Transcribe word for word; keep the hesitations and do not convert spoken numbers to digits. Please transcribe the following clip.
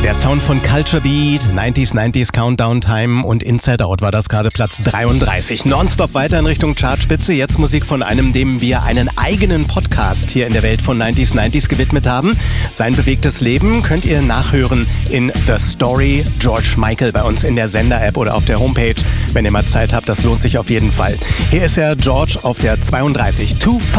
Der Sound von Culture Beat, neunziger neunziger Countdown Time und Inside Out war das gerade Platz dreiunddreißig. Nonstop weiter in Richtung Chartspitze. Jetzt Musik von einem, dem wir einen eigenen Podcast hier in der Welt von neunziger neunziger gewidmet haben. Sein bewegtes Leben könnt ihr nachhören in The Story George Michael bei uns in der Sender-App oder auf der Homepage. Wenn ihr mal Zeit habt, das lohnt sich auf jeden Fall. Hier ist ja George auf der zweiunddreißig. Too